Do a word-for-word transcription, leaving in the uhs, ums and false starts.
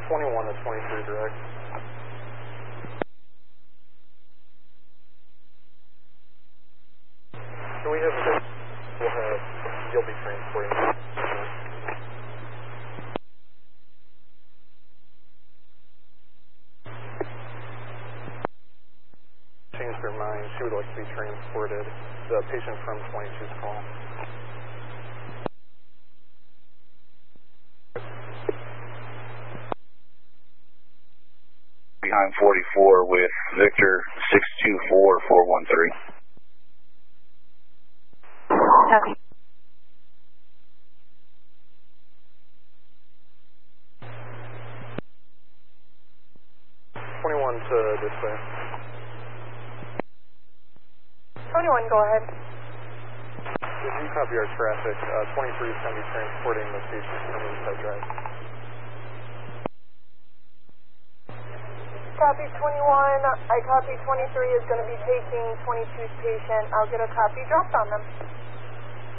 twenty-one to twenty-three direct. Can we have a bit? We'll have, you'll be transporting. Changed her mind. She would like to be transported. The patient from twenty-two's call. Behind forty-four with Victor six two four four one three. Copy. twenty-one to display. twenty-one, go ahead. If you copy our traffic, uh, twenty-three is going to be transporting the patient from Inside Drive. Copy twenty-one. I copy twenty-three is going to be taking twenty-two's patient. I'll get a copy dropped on them.